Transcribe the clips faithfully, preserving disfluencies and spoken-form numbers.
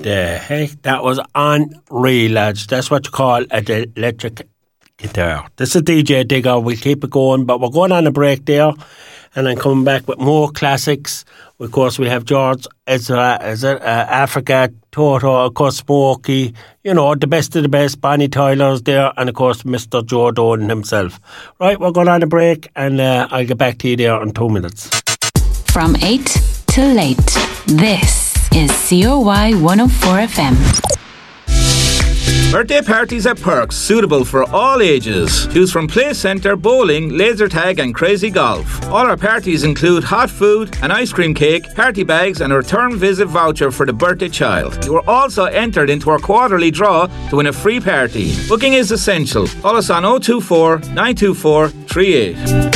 the heck? That was unreal, lads. That's what you call an electric guitar. This is D J Digger. We'll keep it going, but we're going on a break there, and I'm coming back with more classics. Of course, we have George Ezra, Ezra uh, Africa, Toto, of course, Smokey, you know, the best of the best. Bonnie Tyler's there, and of course, Mister Joe Dolan himself. Right, we're going on a break, and uh, I'll get back to you there in two minutes. From eight till late, this is C O Y one oh four F M. Birthday parties at Perks, suitable for all ages. Choose from play centre, bowling, laser tag and crazy golf. All our parties include hot food, an ice cream cake, party bags and a return visit voucher for the birthday child. You are also entered into our quarterly draw to win a free party. Booking is essential. Call us on oh two four, nine two four, three eight.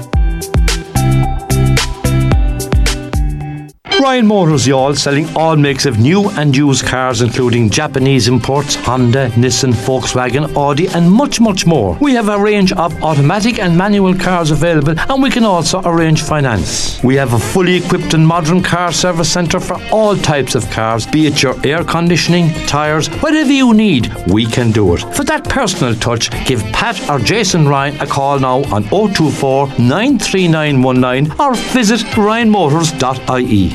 Ryan Motors, y'all, selling all makes of new and used cars, including Japanese imports, Honda, Nissan, Volkswagen, Audi and much, much more. We have a range of automatic and manual cars available, and we can also arrange finance. We have a fully equipped and modern car service centre for all types of cars, be it your air conditioning, tyres, whatever you need, we can do it. For that personal touch, give Pat or Jason Ryan a call now on oh two four, nine three nine one nine or visit ryan motors dot I E.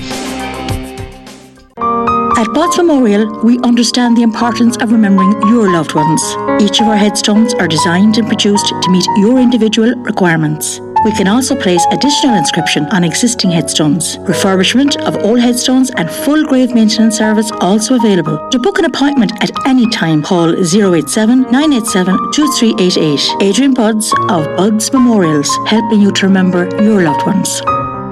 At Botts Memorial, we understand the importance of remembering your loved ones. Each of our headstones are designed and produced to meet your individual requirements. We can also place additional inscription on existing headstones. Refurbishment of old headstones and full grave maintenance service also available. To book an appointment at any time, call oh eight seven, nine eight seven, two three eight eight. Adrian Budds of Budds Memorials, helping you to remember your loved ones.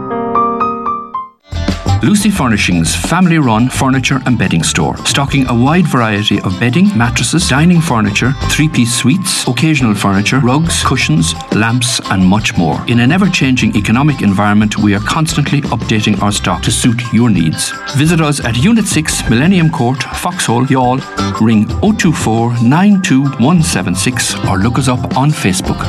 Lucy Furnishings, family-run furniture and bedding store, stocking a wide variety of bedding, mattresses, dining furniture, three-piece suites, occasional furniture, rugs, cushions, lamps and much more. In an ever-changing economic environment, we are constantly updating our stock to suit your needs. Visit us at Unit six, Millennium Court, Foxhole, Youghal. Ring oh two four, nine two one seven six or look us up on Facebook.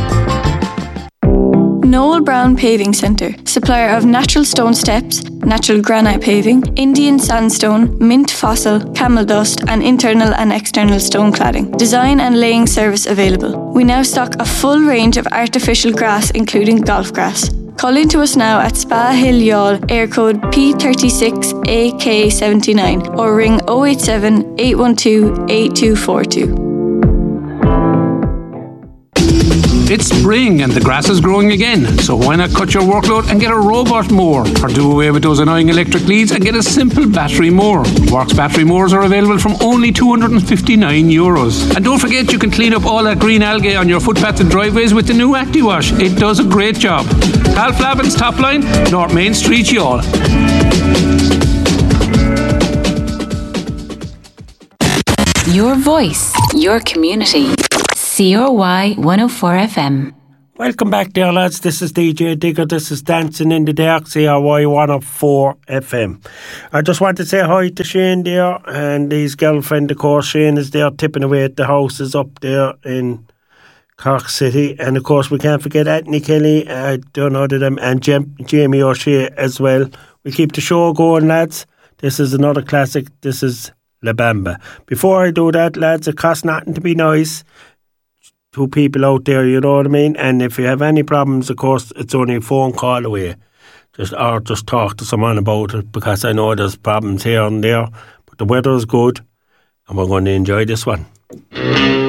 Noel Brown Paving Centre, supplier of natural stone steps, natural granite paving, Indian sandstone, mint fossil, camel dust and internal and external stone cladding. Design and laying service available. We now stock a full range of artificial grass including golf grass. Call in to us now at Spa Hill Youghal, air code P thirty-six A K seventy-nine or ring oh eight seven, eight one two, eight two four two. It's spring and the grass is growing again, so why not cut your workload and get a robot mower, or do away with those annoying electric leads and get a simple battery mower. Works battery mowers are available from only two hundred fifty-nine euros. And don't forget, you can clean up all that green algae on your footpaths and driveways with the new ActiWash. It does a great job. Cal Flavin's top line, North Main Street, Youghal. Your voice, your community. C O Y one oh four F M. Welcome back there, lads. This is D J Digger. This is Dancing in the Dark, C O Y one oh four F M. I just want to say hi to Shane there and his girlfriend, of course. Shane is there tipping away at the houses up there in Cork City. And of course, we can't forget Anthony Kelly, I don't know them, and Jem- Jamie O'Shea as well. We keep the show going, lads. This is another classic. This is La Bamba. Before I do that, lads, it costs nothing to be nice to people out there, you know what I mean? And if you have any problems, of course, it's only a phone call away. Just or just talk to someone about it, because I know there's problems here and there. But the weather is good, and we're going to enjoy this one.